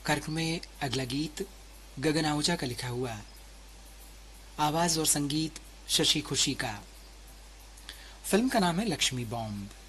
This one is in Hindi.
कार्यक्रम में अगला गीत गगन आहूजा का लिखा हुआ, आवाज और संगीत शशि खुशी का। फिल्म का नाम है लक्ष्मी बॉम्ब।